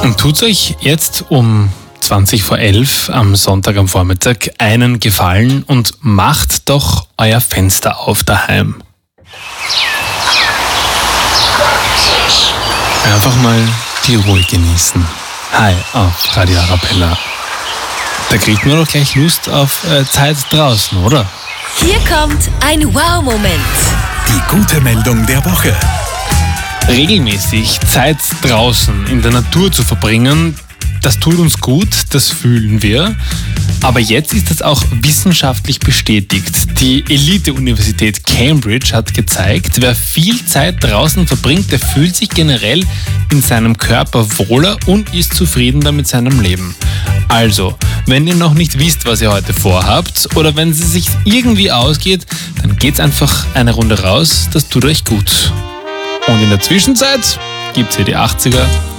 Und tut euch jetzt um 20 vor 11 am Sonntag am Vormittag einen Gefallen und macht doch euer Fenster auf daheim. Einfach mal die Ruhe genießen. Hi auf Radio Arabella. Da kriegt man doch gleich Lust auf Zeit draußen, oder? Hier kommt ein Wow-Moment. Die gute Meldung der Woche. Regelmäßig Zeit draußen in der Natur zu verbringen, das tut uns gut, das fühlen wir. Aber jetzt ist das auch wissenschaftlich bestätigt. Die Elite-Universität Cambridge hat gezeigt, wer viel Zeit draußen verbringt, der fühlt sich generell in seinem Körper wohler und ist zufriedener mit seinem Leben. Also, wenn ihr noch nicht wisst, was ihr heute vorhabt oder wenn es sich irgendwie ausgeht, dann geht's einfach eine Runde raus, das tut euch gut. Und in der Zwischenzeit gibt's hier die 80er